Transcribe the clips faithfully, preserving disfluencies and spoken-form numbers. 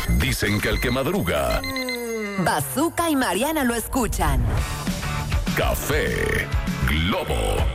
Dicen que el que madruga. Bazooka y Mariana lo escuchan. Café Globo.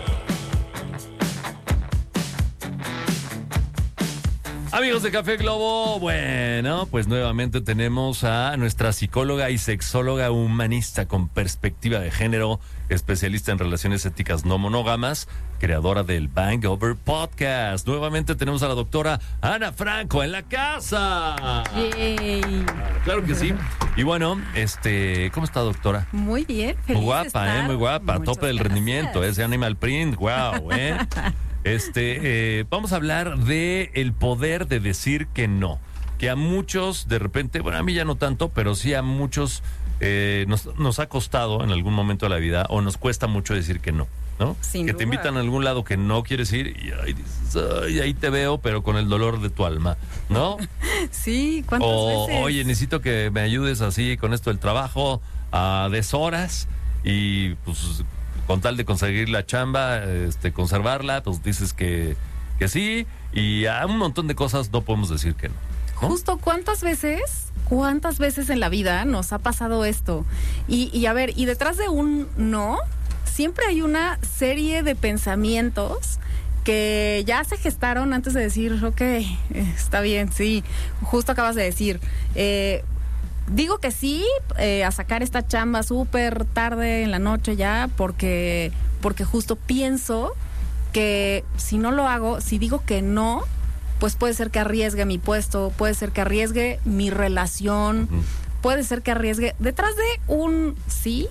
Amigos de Café Globo, bueno, pues nuevamente tenemos a nuestra psicóloga y sexóloga humanista con perspectiva de género, especialista en relaciones éticas no monógamas, creadora del Bang Over Podcast. Nuevamente tenemos a la doctora Ana Franco en la casa. Yay. Claro que sí. Y bueno, este, ¿cómo está, doctora? Muy bien, feliz Muy guapa, de eh, muy guapa, a Muchas tope del gracias. rendimiento, ese Animal Print, wow, eh. Este, eh, vamos a hablar de el poder de decir que no, que a muchos de repente, bueno, a mí ya no tanto, pero sí a muchos eh, nos, nos ha costado en algún momento de la vida o nos cuesta mucho decir que no, ¿no? Sin que duda. te invitan a algún lado que no quieres ir y ahí dices, ay, ahí te veo, pero con el dolor de tu alma, ¿no? Sí, ¿cuántas O, veces? oye, necesito que me ayudes así con esto del trabajo a deshoras y pues con tal de conseguir la chamba, este, conservarla, pues dices que, que sí, y a un montón de cosas no podemos decir que no. ¿no? Justo, ¿cuántas veces, cuántas veces en la vida nos ha pasado esto? Y, y a ver, y detrás de un no, siempre hay una serie de pensamientos que ya se gestaron antes de decir, ok, está bien, sí, justo acabas de decir, eh, digo que sí eh, a sacar esta chamba súper tarde en la noche ya, porque, porque justo pienso que si no lo hago, si digo que no, pues puede ser que arriesgue mi puesto, puede ser que arriesgue mi relación, Uh-huh. puede ser que arriesgue. Detrás de un sí,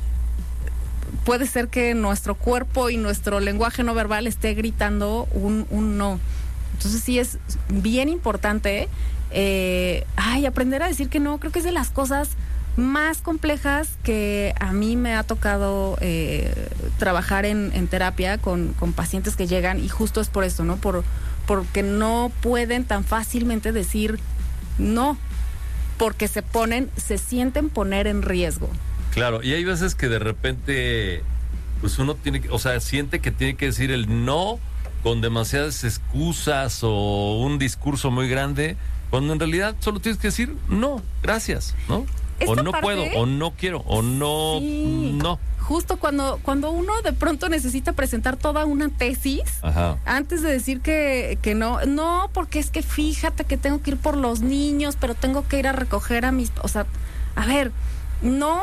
puede ser que nuestro cuerpo y nuestro lenguaje no verbal esté gritando un, un no. Entonces sí es bien importante eh, ay, aprender a decir que no. Creo que es de las cosas más complejas que a mí me ha tocado eh, trabajar en, en terapia con, con pacientes que llegan, y justo es por esto, ¿no? Por, porque no pueden tan fácilmente decir no, porque se ponen, se sienten poner en riesgo. Claro, y hay veces que de repente, pues uno tiene que, o sea, siente que tiene que decir el no con demasiadas excusas o un discurso muy grande, cuando en realidad solo tienes que decir no, gracias, ¿no? Esta o no parte, puedo, o no quiero, o no, sí. no. Justo cuando, cuando uno de pronto necesita presentar toda una tesis, Ajá. antes de decir que, que no, no, porque es que fíjate que tengo que ir por los niños, pero tengo que ir a recoger a mis, o sea, a ver, no,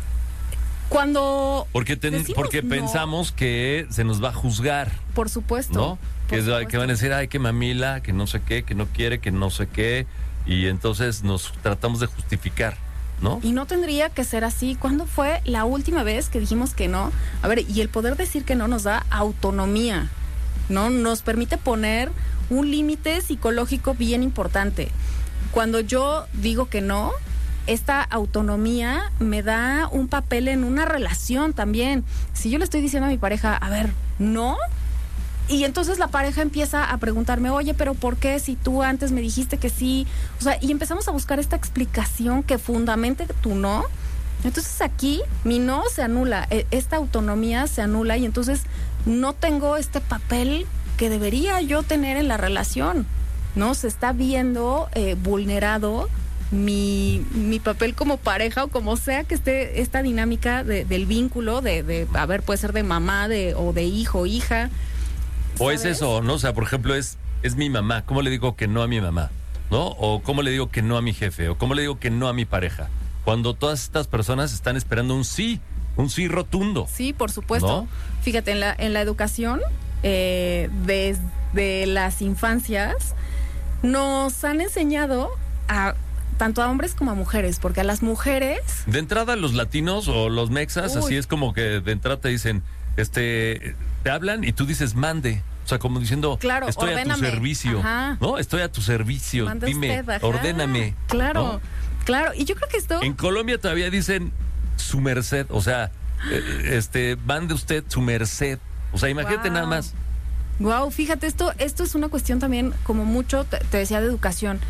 cuando Porque, ten- decimos porque no, pensamos que se nos va a juzgar, por supuesto, ¿no? Que, por es- supuesto. que van a decir, ay, que mamila, que no sé qué, que no quiere, que no sé qué, y entonces nos tratamos de justificar, ¿no? Y no tendría que ser así. ¿Cuándo fue la última vez que dijimos que no? A ver, y el poder decir que no nos da autonomía, ¿no? Nos permite poner un límite psicológico bien importante. Cuando yo digo que no, esta autonomía me da un papel en una relación también. Si yo le estoy diciendo a mi pareja, a ver, no, y entonces la pareja empieza a preguntarme, oye, pero ¿por qué si tú antes me dijiste que sí? O sea, y empezamos a buscar esta explicación que fundamente tu no. Entonces aquí mi no se anula, esta autonomía se anula, y entonces no tengo este papel que debería yo tener en la relación, ¿no? Se está viendo eh, vulnerado mi, mi papel como pareja, o como sea que esté esta dinámica de, del vínculo, de, de, a ver, puede ser de mamá de, o de hijo, hija. O es ¿Sabes? eso, ¿no? O sea, por ejemplo, es, es mi mamá. ¿Cómo le digo que no a mi mamá? ¿No? O cómo le digo que no a mi jefe. O cómo le digo que no a mi pareja. Cuando todas estas personas están esperando un sí, un sí rotundo. Sí, por supuesto. ¿No? Fíjate, en la, en la educación, eh, desde las infancias, nos han enseñado a tanto a hombres como a mujeres, porque a las mujeres... De entrada, los latinos o los mexas, Uy. así es como que de entrada te dicen, este, te hablan y tú dices mande. O sea, como diciendo, Claro, estoy ordéname. a tu servicio. Ajá. ¿No? Estoy a tu servicio. Manda Dime, usted, ajá. ordéname. Claro, ¿no? claro. Y yo creo que esto... En Colombia todavía dicen su merced, o sea, eh, este, mande usted su merced. O sea, imagínate Wow. nada más. Wow, fíjate, esto, esto es una cuestión también, como mucho, te, te decía, de educación.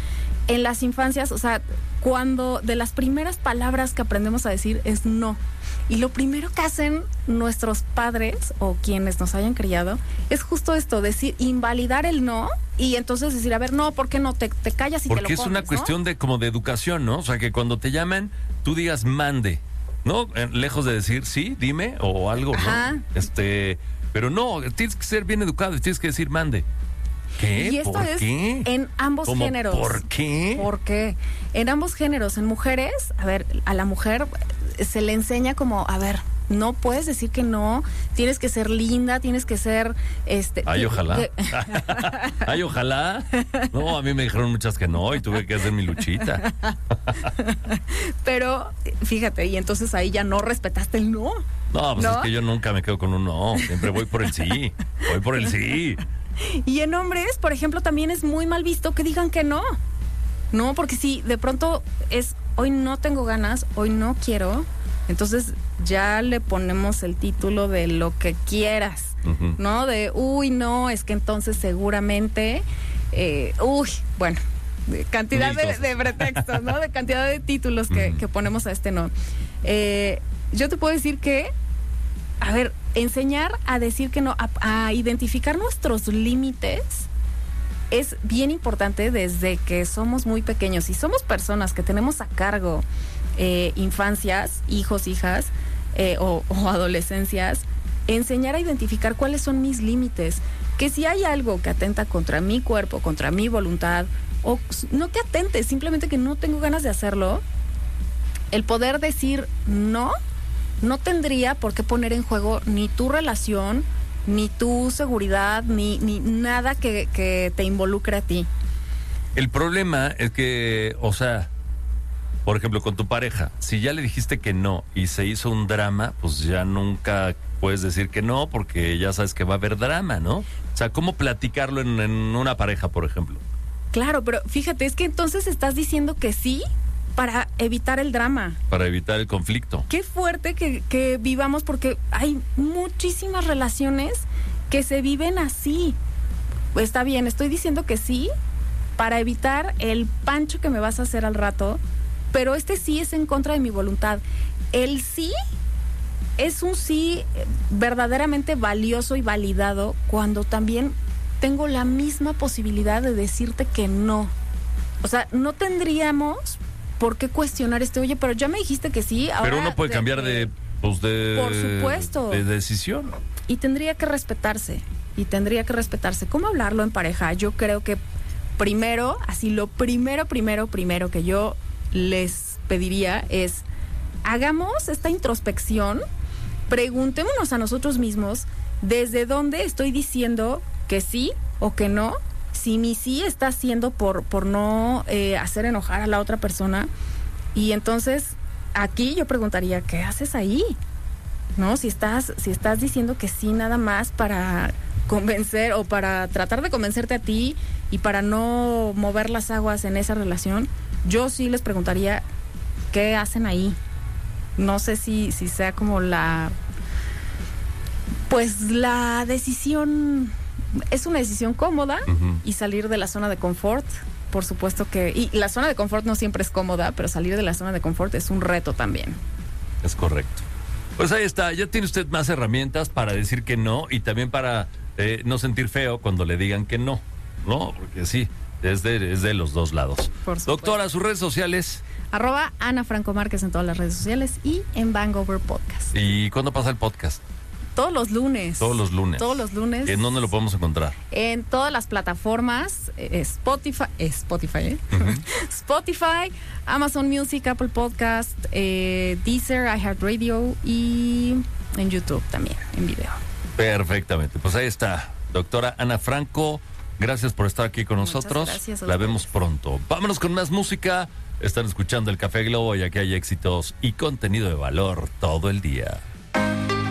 en las infancias, o sea, cuando de las primeras palabras que aprendemos a decir es no. Y lo primero que hacen nuestros padres o quienes nos hayan criado es justo esto, decir, invalidar el no y entonces decir, a ver, no, ¿por qué no? Te, te callas y Porque te lo es comes, una ¿no? cuestión de como de educación, ¿no? O sea, que cuando te llaman, tú digas mande, ¿no? Eh, Lejos de decir sí, dime o algo, ¿no? Ajá. Este, pero no, tienes que ser bien educado y tienes que decir mande. ¿Qué? Y esto ¿Por es qué? en ambos ¿Cómo, géneros. ¿Por qué? ¿Por qué? En ambos géneros. En mujeres, a ver, a la mujer se le enseña como, a ver, no puedes decir que no, tienes que ser linda, tienes que ser, este... Ay, que- ojalá. que- Ay, ojalá. No, a mí me dijeron muchas que no y tuve que hacer mi luchita. pero, fíjate, y entonces ahí ya no respetaste el no. No, pues ¿No? es que yo nunca me quedo con un no. Siempre voy por el sí. Voy por el sí. Y en hombres, por ejemplo, también es muy mal visto que digan que no. No, porque si de pronto es, hoy no tengo ganas, hoy no quiero, entonces ya le ponemos el título de lo que quieras, Ujú. ¿no? De, uy, no, es que entonces seguramente, eh, uy, bueno, de cantidad Mil de, cosas. de pretextos, ¿no? De cantidad de títulos que, Ujú. que ponemos a este no. Eh, yo te puedo decir que, a ver, enseñar a decir que no, a, a identificar nuestros límites es bien importante desde que somos muy pequeños. Si somos personas que tenemos a cargo eh, infancias, hijos, hijas eh, o, o adolescencias, enseñar a identificar cuáles son mis límites. Que si hay algo que atenta contra mi cuerpo, contra mi voluntad, o no que atente, simplemente que no tengo ganas de hacerlo, el poder decir no, no tendría por qué poner en juego ni tu relación, ni tu seguridad, ni, ni nada que, que te involucre a ti. El problema es que, o sea, por ejemplo, con tu pareja, si ya le dijiste que no y se hizo un drama, pues ya nunca puedes decir que no porque ya sabes que va a haber drama, ¿no? O sea, ¿cómo platicarlo en, en una pareja, por ejemplo? Claro, pero fíjate, es que entonces estás diciendo que sí para evitar el drama. Para evitar el conflicto. Qué fuerte que, que vivamos, porque hay muchísimas relaciones que se viven así. Está bien, estoy diciendo que sí para evitar el pancho que me vas a hacer al rato, pero este sí es en contra de mi voluntad. El sí es un sí verdaderamente valioso y validado cuando también tengo la misma posibilidad de decirte que no. O sea, no tendríamos por qué cuestionar este, oye, pero ya me dijiste que sí, ahora... Pero uno puede cambiar de, pues de... Por supuesto. De decisión. Y tendría que respetarse, y tendría que respetarse. ¿Cómo hablarlo en pareja? Yo creo que primero, así lo primero, primero, primero que yo les pediría es, hagamos esta introspección, preguntémonos a nosotros mismos desde dónde estoy diciendo que sí o que no. Si mi sí está siendo por, por no eh, hacer enojar a la otra persona. Y entonces, aquí yo preguntaría, ¿qué haces ahí? ¿No? Si estás, si estás diciendo que sí nada más para convencer o para tratar de convencerte a ti y para no mover las aguas en esa relación, yo sí les preguntaría, ¿qué hacen ahí? No sé si, si sea como la... Pues la decisión... Es una decisión cómoda Ujú. y salir de la zona de confort, por supuesto que... Y la zona de confort no siempre es cómoda, pero salir de la zona de confort es un reto también. Es correcto. Pues ahí está, ya tiene usted más herramientas para decir que no y también para eh, no sentir feo cuando le digan que no, ¿no? Porque sí, es de, es de los dos lados. Por supuesto. Doctora, sus redes sociales. Arroba Ana Franco Márquez en todas las redes sociales y en Bangover Podcast. ¿Y cuándo pasa el podcast? Todos los lunes. Todos los lunes. Todos los lunes. ¿En dónde lo podemos encontrar? En todas las plataformas, eh, Spotify, eh, Spotify, ¿eh? Spotify, Amazon Music, Apple Podcast, eh, Deezer, iHeartRadio y en YouTube también, en video. Perfectamente, pues ahí está. Doctora Ana Franco, gracias por estar aquí con Muchas nosotros. gracias a La ustedes. vemos pronto. Vámonos con más música. Están escuchando el Café Globo y aquí hay éxitos y contenido de valor todo el día.